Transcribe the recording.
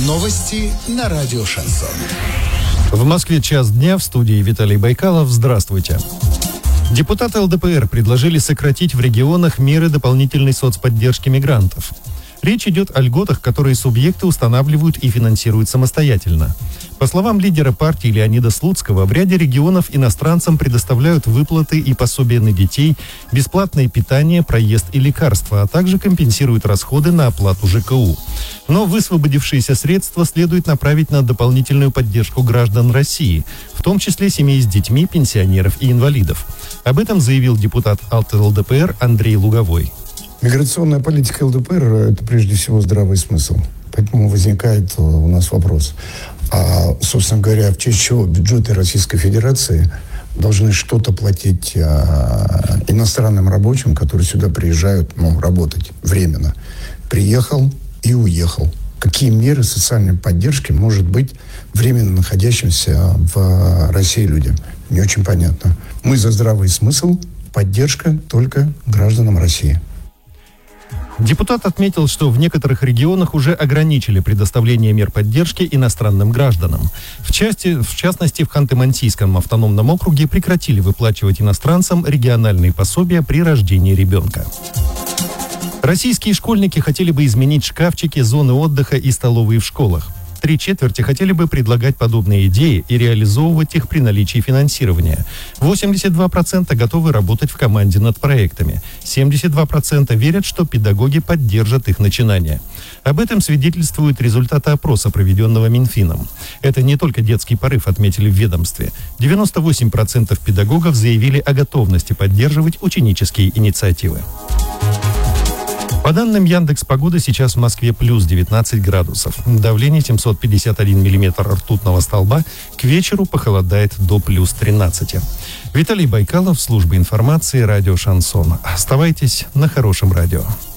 Новости на радио «Шансон». В Москве час дня, в студии Виталий Байкалов. Здравствуйте. Депутаты ЛДПР предложили сократить в регионах меры дополнительной соцподдержки мигрантов. Речь идет о льготах, которые субъекты устанавливают и финансируют самостоятельно. По словам лидера партии Леонида Слуцкого, в ряде регионов иностранцам предоставляют выплаты и пособия на детей, бесплатное питание, проезд и лекарства, а также компенсируют расходы на оплату ЖКУ. Но высвободившиеся средства следует направить на дополнительную поддержку граждан России, в том числе семей с детьми, пенсионеров и инвалидов. Об этом заявил депутат от ЛДПР Андрей Луговой. Миграционная политика ЛДПР – это прежде всего здравый смысл. Поэтому возникает у нас вопрос. А, собственно говоря, в честь чего бюджеты Российской Федерации должны что-то платить иностранным рабочим, которые сюда приезжают работать временно? Приехал и уехал. Какие меры социальной поддержки может быть временно находящимся в России людям? Не очень понятно. Мы за здравый смысл, поддержка только гражданам России. Депутат отметил, что в некоторых регионах уже ограничили предоставление мер поддержки иностранным гражданам. В частности, в Ханты-Мансийском автономном округе прекратили выплачивать иностранцам региональные пособия при рождении ребенка. Российские школьники хотели бы изменить шкафчики, зоны отдыха и столовые в школах. 3/4 хотели бы предлагать подобные идеи и реализовывать их при наличии финансирования. 82% готовы работать в команде над проектами. 72% верят, что педагоги поддержат их начинания. Об этом свидетельствуют результаты опроса, проведенного Минфином. Это не только детский порыв, отметили в ведомстве. 98% педагогов заявили о готовности поддерживать ученические инициативы. По данным Яндекс.Погоды, сейчас в Москве плюс 19 градусов. Давление 751 миллиметр ртутного столба. К вечеру похолодает до плюс 13. Виталий Байкалов, служба информации, радио «Шансон». Оставайтесь на хорошем радио.